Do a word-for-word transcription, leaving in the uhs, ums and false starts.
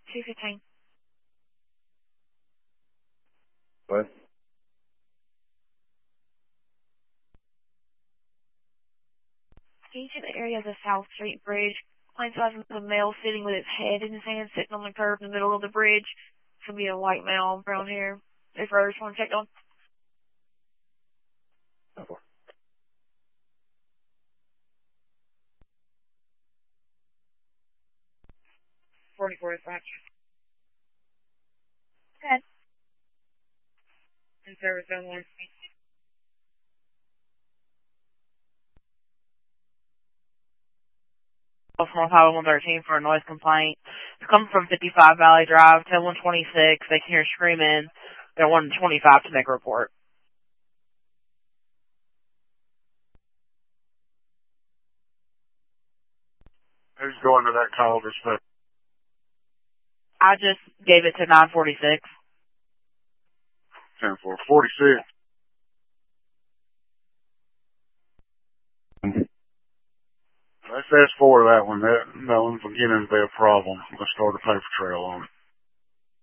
two fifteen. What? Can you see the area of the South Street Bridge? Plain size of a male sitting with his head in his hand, sitting on the curb in the middle of the bridge. It's going to be a white male with brown hair. If I just want to check on. Oh. forty-four dispatch. Good. In service zone one. From Highway one thirteen for a noise complaint. It's coming from fifty-five Valley Drive, ten one twenty-six. They can hear screaming. They're one twenty-five to make a report. Who's going to that call dispatch? I just gave it to nine forty-six. ten four forty-six. Let's ask for that one. That, that one's beginning to be a problem. Let's start a paper trail on it.